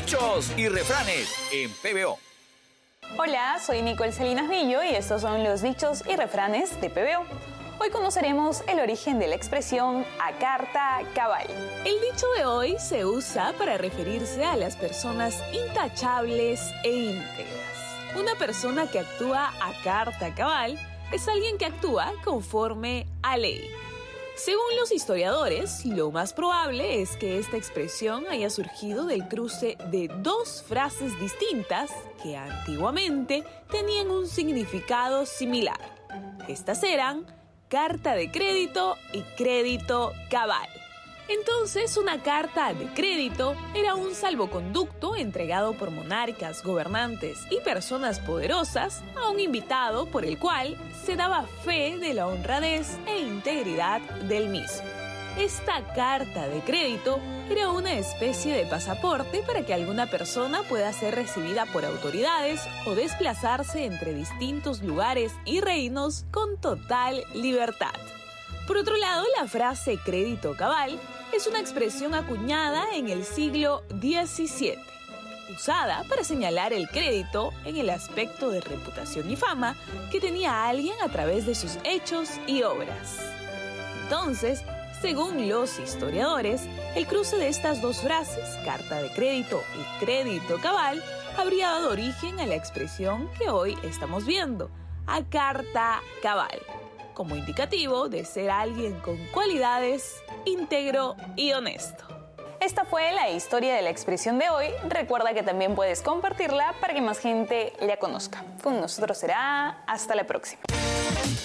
Dichos y refranes en PBO. Hola, soy Nicole Salinas Villo y estos son los dichos y refranes de PBO. Hoy conoceremos el origen de la expresión a carta cabal. El dicho de hoy se usa para referirse a las personas intachables e íntegras. Una persona que actúa a carta cabal es alguien que actúa conforme a ley. Según los historiadores, lo más probable es que esta expresión haya surgido del cruce de dos frases distintas que antiguamente tenían un significado similar. Estas eran carta de crédito y crédito cabal. Entonces, una carta de crédito era un salvoconducto entregado por monarcas, gobernantes y personas poderosas a un invitado por el cual se daba fe de la honradez e integridad del mismo. Esta carta de crédito era una especie de pasaporte para que alguna persona pueda ser recibida por autoridades o desplazarse entre distintos lugares y reinos con total libertad. Por otro lado, la frase crédito cabal es una expresión acuñada en el siglo XVII, usada para señalar el crédito en el aspecto de reputación y fama que tenía alguien a través de sus hechos y obras. Entonces, según los historiadores, el cruce de estas dos frases, carta de crédito y crédito cabal, habría dado origen a la expresión que hoy estamos viendo, a carta cabal, como indicativo de ser alguien con cualidades íntegro y honesto. Esta fue la historia de la expresión de hoy. Recuerda que también puedes compartirla para que más gente la conozca. Con nosotros será hasta la próxima.